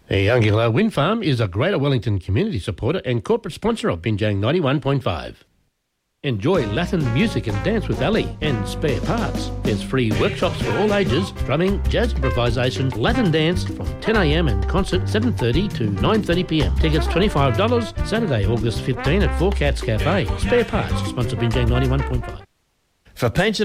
The Youngilla Wind Farm is a Greater Wellington community supporter and corporate sponsor of Binjang 91.5. Enjoy Latin music and dance with Ali and Spare Parts. There's free workshops for all ages, drumming, jazz improvisation, Latin dance from 10 a.m. and concert 7:30 to 9:30 p.m. Tickets $25, Saturday, August 15 at Four Cats Cafe. Spare Parts, sponsor Binjang 91.5. For pension